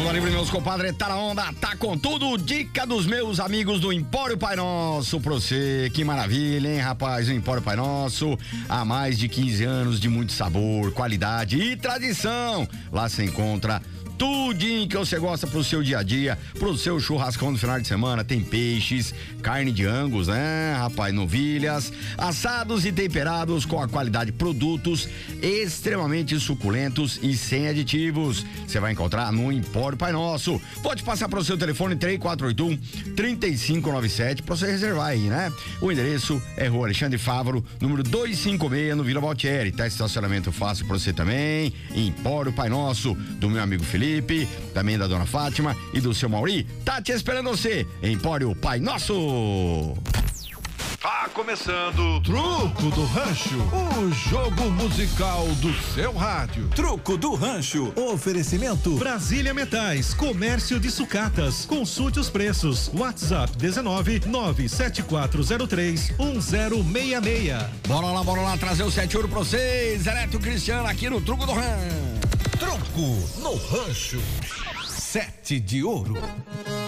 Deus livre, meus compadres, tá na onda, tá com tudo. Dica dos meus amigos do Empório Pai Nosso pra você. Que maravilha, hein, rapaz? O Empório Pai Nosso, há mais de 15 anos de muito sabor, qualidade e tradição. Lá você encontra tudinho que você gosta pro seu dia a dia, pro seu churrascão no final de semana. Tem peixes, carne de angus, né, rapaz, novilhas, assados e temperados com a qualidade, produtos extremamente suculentos e sem aditivos. Você vai encontrar no Empório Pai Nosso. Pode passar pro seu telefone 3481-3597 pra você reservar aí, né? O endereço é Rua Alexandre Fávaro, número 256, no Vila Valtieri. Tá estacionamento fácil pra você também. Empório Pai Nosso, do meu amigo Felipe, também da dona Fátima e do seu Mauri. Tá te esperando você, Empório Pai Nosso. Tá começando Truco do Rancho, o jogo musical do seu rádio. Truco do Rancho, oferecimento Brasília Metais, comércio de sucatas, consulte os preços, WhatsApp 19-97403-1066. Bora lá, trazer o 7 ouro pra vocês, Eletro Cristiano aqui no Truco do Rancho. Truco no Rancho, 7 de ouro.